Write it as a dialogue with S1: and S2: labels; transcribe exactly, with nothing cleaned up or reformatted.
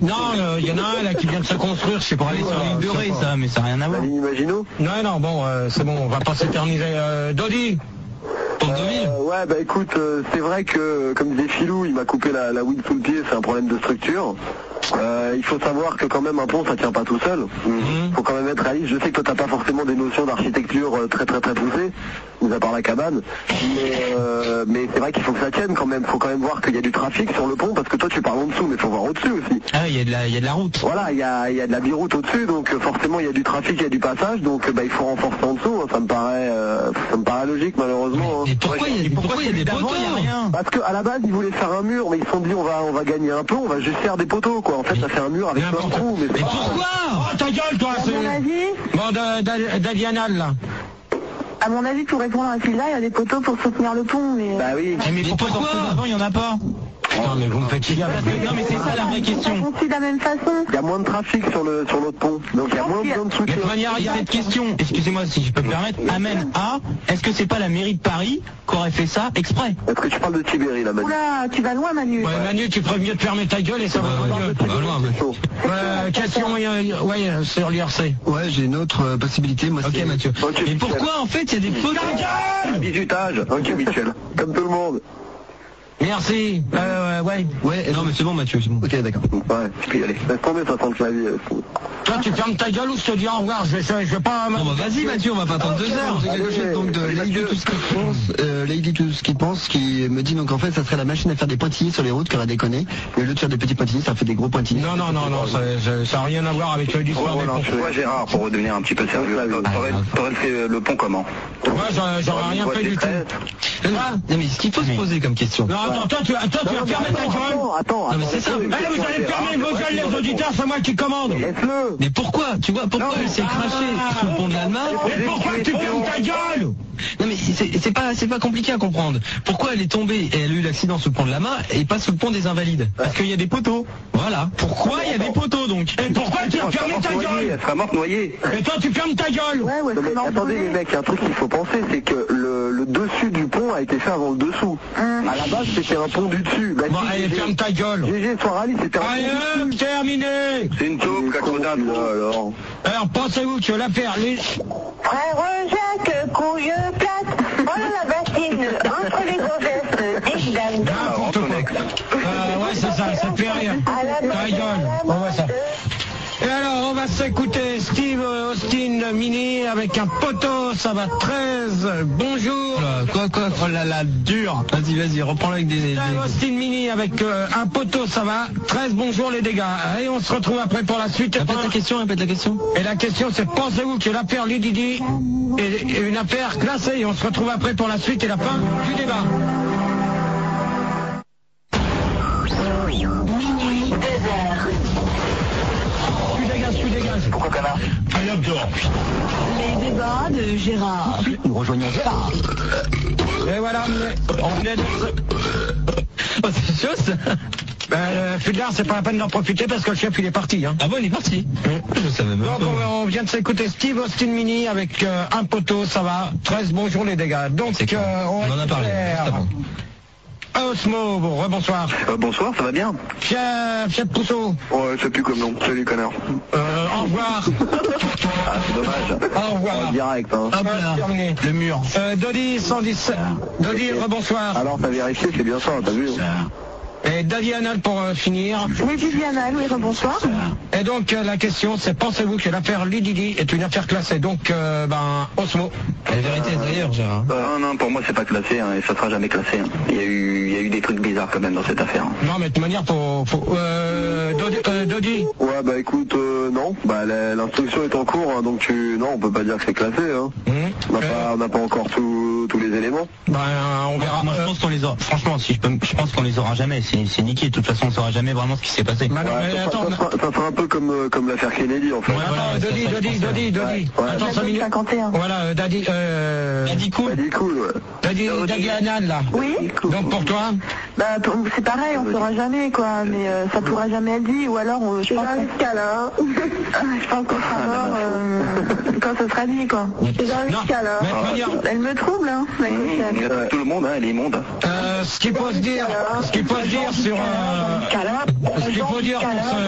S1: Non, il y en a un là qui vient de se construire, c'est pour aller sur l'île de Ré, ça, mais ça n'a rien à voir.
S2: La ligne Maginot?
S1: Non, non, bon, euh, c'est bon, on va pas s'éterniser. Euh, Dodi
S2: Euh, ouais, bah écoute, euh, c'est vrai que, comme disait Philou, il m'a coupé la, la wheel sous le pied, c'est un problème de structure. Euh, il faut savoir que quand même un pont ça tient pas tout seul. Mm-hmm. Faut quand même être réaliste. Je sais que toi t'as pas forcément des notions d'architecture euh, très très très poussées, mis à part la cabane. Mais, euh, mais c'est vrai qu'il faut que ça tienne quand même. Faut quand même voir qu'il y a du trafic sur le pont parce que toi tu parles en dessous, mais faut voir au-dessus aussi.
S1: Ah, il y a de la, il y a de la route.
S2: Voilà, il y a, il y a de la biroute au-dessus, donc euh, forcément il y a du trafic, il y a du passage, donc euh, bah il faut renforcer en dessous. Hein, ça me paraît, euh, ça me paraît logique malheureusement.
S1: Mais, hein. pourquoi il y a, pourquoi il y a des poteaux? Il y a rien.
S2: Parce qu'à la base ils voulaient faire un mur, mais ils se sont dit on va, on va gagner un peu, on va juste faire des poteaux quoi. En fait ça fait un mur avec plein de trous. Mais,
S1: mais pourquoi? Oh, ta gueule toi.
S3: À mon avis.
S1: Bon, Dadianal là.
S3: À mon avis, pour répondre à celui-là, il y a des poteaux pour soutenir le pont, mais...
S2: Bah oui.
S1: Mais, mais pourquoi avant il y en a pas? Non mais vous me faites chier. Non mais c'est ça la vraie question.
S3: On de la même façon.
S2: Il y a moins de trafic sur le sur l'autre pont, donc il y a moins besoin de soutien.
S1: De toute manière, il y a cette question, excusez-moi si je peux me permettre, amène à, est-ce que c'est pas la mairie de Paris qui aurait fait ça exprès?
S2: Est-ce que tu parles de Tibéri là, Manu?
S3: Oula, tu vas loin Manu.
S1: Ouais, Manu, tu ferais mieux de fermer ta gueule et ça va mieux.
S2: Bah, loin, mais...
S1: euh, question, euh, ouais, sur l'I R C.
S4: Ouais, j'ai une autre euh, possibilité, moi.
S1: Ok Mathieu.
S2: Okay,
S1: mais pourquoi en fait il y a des poteaux?
S2: Bisutage. Ok Michel. Comme tout le monde.
S1: Merci. Euh, ouais.
S4: Ouais, non mais c'est bon Mathieu, c'est bon. Ok, d'accord.
S2: Ouais, tu peux y aller. Laisse tomber, ça sent la vie.
S1: Toi, tu fermes ta gueule ou je te dis au revoir, je vais, je vais pas...
S4: Bon bah vas-y Mathieu, on va pas attendre deux heures. C'est quelque chose donc de Lady Tout ce qu'il pense, euh, Lady Tout ce qu'il pense, qui me dit donc en fait ça serait la machine à faire des pointillés sur les routes, qu'elle a déconné. Et au lieu de faire des petits pointillés, ça fait des gros pointillés.
S1: Non, non, non, non, ça n'a rien à voir avec l'histoire des ponts.
S5: Pourquoi Gérard, pour redevenir un petit peu sérieux, t'aurais fait le pont comment?
S1: Moi, j'aurais rien fait du tout.
S4: Non mais ce qu'il faut se poser comme question.
S1: Non, attends, toi, tu, toi, tu vas fermer ta gueule.
S2: Attends, attends.
S4: Non mais c'est ça.
S1: Allez, vous allez fermer vos gueules, les auditeurs, c'est moi qui commande.
S2: Laisse-le.
S4: Mais pourquoi? Tu vois, pourquoi elle s'est crachée sur le pont de l'Alma?
S1: Mais pourquoi tu fermes ta gueule?
S4: Non mais c'est pas c'est pas compliqué à comprendre. Pourquoi elle est tombée et elle a eu l'accident sous le pont de l'Alma et pas sous le pont des Invalides? Parce qu'il y a des poteaux. Voilà. Pourquoi il y a des poteaux donc?
S1: Et pourquoi tu as fermé ta gueule?
S5: Elle sera morte noyée.
S1: Et toi tu fermes ta gueule?
S3: Ouais, ouais,
S2: non, mais attendez les mecs, il y a un truc qu'il faut penser, c'est que le, le dessus du pont a été fait avant le dessous. Hum. À la base c'était un pont du dessus. Bah,
S1: bon
S2: si,
S1: allez,
S2: G G,
S1: ferme ta gueule.
S2: G G soir Ali, c'était un
S1: allez,
S2: pont du dessus.
S1: terminé.
S5: C'est une taupe, Cacoda.
S2: Alors,
S1: alors pensez-vous que l'affaire... Les...
S3: Frère Jacques, couille plate, voilà la bassine, entre les gonzesses, des dames.
S1: N'importe quoi. Euh, ouais, c'est ça, ça te fait rire. Ta gueule, on voit ça. Et alors, on va s'écouter Steve Austin Mini avec un poteau, ça va treize, bonjour.
S4: Quoi, quoi, oh là là, dur. Vas-y, vas-y, reprends-le avec des...
S1: Steve Austin Mini avec euh, un poteau, ça va treize, bonjour les dégâts. Et on se retrouve après pour la suite.
S4: Répète la question, répète la question.
S1: Et la question c'est, pensez-vous que l'affaire Lady Di est une affaire classée? Et on se retrouve après pour la suite et la fin du débat.
S6: Minuit, deux heures.
S1: Tu dégages, tu dégages.
S5: Pourquoi canard?
S1: Allez hop dehors.
S6: Les débats de Gérard.
S4: Nous rejoignons Gérard.
S1: Et voilà, on venait de...
S4: Oh, c'est chaud ça.
S1: Ben, euh, Fulgard, c'est pas la peine d'en profiter parce que le chef il est parti. Hein.
S4: Ah bon, il est parti.
S1: Mmh.
S4: Je savais même
S1: Donc
S4: pas.
S1: on, on vient de s'écouter Steve Austin Mini avec euh, un poteau, ça va. treize, bonjour les dégâts. Donc
S4: C'est
S1: euh, on,
S4: on en a parlé. Juste avant.
S1: Osmo, bon, rebonsoir.
S5: Euh, bonsoir, ça va bien?
S1: Fiat, Fiat Pousseau.
S2: ouais, je sais plus comme nom. Salut connard.
S1: Euh, au revoir.
S2: Ah, c'est dommage.
S1: Au revoir.
S2: En direct, hein.
S4: Hop là,
S1: terminé.
S4: le mur.
S1: Euh, Dodi cent dix-sept. Dodi, rebonsoir.
S2: Alors t'as vérifié, c'est bien ça, t'as vu? Hein.
S1: Et David Anal pour euh, finir.
S3: Oui, Viviana, oui, rebonsoir.
S1: Et donc euh, la question c'est, pensez-vous que l'affaire Lady Di est une affaire classée? Donc euh, ben Osmo.
S4: La vérité est d'ailleurs, Gérard.
S5: Euh, non, non, pour moi c'est pas classé, hein, et ça sera jamais classé. Hein. Il y a eu, il y a eu des trucs bizarres quand même dans cette affaire. Hein.
S1: Non mais de toute manière faut... faut euh, Dodi, euh, Dodi.
S2: Ouais, bah écoute, euh, non. Bah la- l'instruction est en cours, hein, donc tu... Non, on peut pas dire que c'est classé, hein.
S1: Mmh.
S2: On n'a
S1: Euh,
S2: pas, on n'a pas encore tous tous les éléments.
S1: Ben on verra.
S4: Moi, je pense qu'on les aura. Franchement, si je peux, je pense qu'on les aura jamais. C'est, c'est niqué. De toute façon, on saura jamais vraiment ce qui s'est passé.
S1: Ben non,
S2: Ouais,
S1: mais
S2: ça,
S1: attends,
S2: ça, sera, ça sera un peu comme, euh, comme l'affaire Kennedy, en fait.
S1: Ouais,
S4: voilà,
S1: attends,
S4: ouais,
S1: Dodi,
S4: ça, ça,
S1: Dodi,
S4: je pense,
S1: Dodi, Dodi.
S2: Ouais, ouais.
S1: Attends cinq minutes.
S3: cinquante et un.
S1: Voilà, euh, Dadi, euh...
S4: Dadi cool.
S2: Elle est cool, ouais.
S1: Dadi, Dadi Anal, là.
S3: Oui.
S1: Donc pour toi?
S3: Bah, pour- c'est pareil, on saura jamais, quoi, mais euh, ça pourra jamais être dit, ou alors, euh, je pense qu'on je pense qu'on sera mort euh, quand ce sera dit, quoi. C'est
S1: Non, mais de toute manière,
S3: Elle me trouble, hein. Mais,
S5: Il y a tout le monde, hein, elle est immonde.
S1: euh, ce qu'il faut se dire, ce qu'il faut se dire sur... Euh, ce qu'il faut dire pour ce...